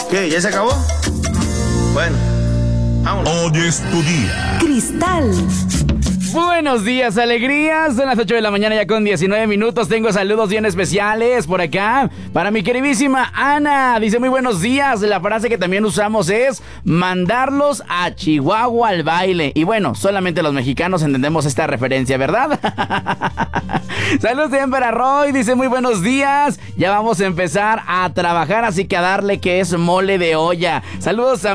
¿Qué? ¿Ya se acabó? Bueno, vámonos. Hoy es tu día. Cristal. Buenos días, alegrías. Son las 8 de la mañana ya con 19 minutos. Tengo saludos bien especiales por acá. Para mi queridísima Ana. Dice muy buenos días. La frase que también usamos es mandarlos a Chihuahua al baile. Y bueno, solamente los mexicanos entendemos esta referencia, ¿verdad? Saludos también para Roy. Dice muy buenos días. Ya vamos a empezar a trabajar, así que a darle que es mole de olla. Saludos a